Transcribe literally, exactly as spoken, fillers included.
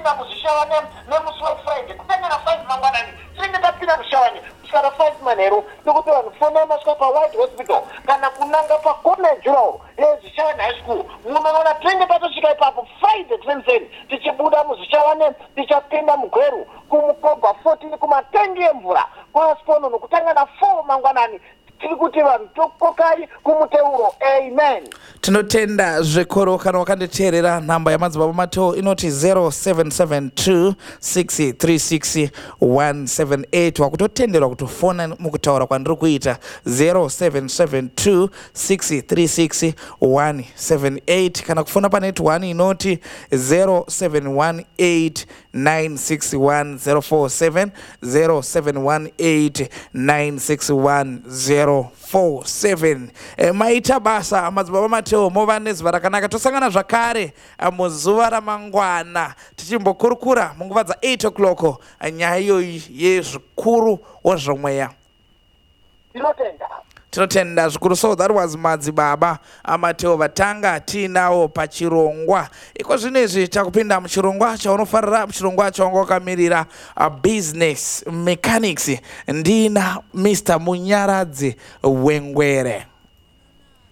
tapinda muzvishawa nemusi wefriday kutangana five mangwanani tinenge tapinda mushawani kusara five manheru nekuti vanhu fona masvika pawhite hospital kana kunanga pakona jurahoro yezvishawani high school munoona tinenge tatosvika ipapo friday twenty tichibuda muzvishawani tichapinda mugweru kumukobha fourteen kumatengi emvura kwasipono nokutangana four mangwanani tiri kuti vanhu tokokai kumuteuro. Amen. Tinotenda zvikuru. Kana wakanditeerera nhamba yamadzibaba Mateo inoti zero seven seven two six three six one seven eight. Wakutotenderwa kutofona mukutaura kwandiri kuita zero seven seven two six three six one seven eight kana kufona pa net one inoti zero seven one eight nine six one zero four seven zero seven one eight nine six one zero four seven. E, maita basa amadzibaba Mateo mova nezuva rakanaka. Tosangana zvakare muzuva ramangwana tichimbokurukura munguva dza eight o'clock nyaya iyoyi yezvikuru wozvomweya. Tinotenda. Tinotenda zvikuru. So that was madzibaba Mateo vatanga tinawo pachirongwa. Iko zvinezvi takupinda muchirongwa chaunofarira, muchirongwa chaungokamirira a business mechanics. Ndina Mister Munyaradzi Wengwere.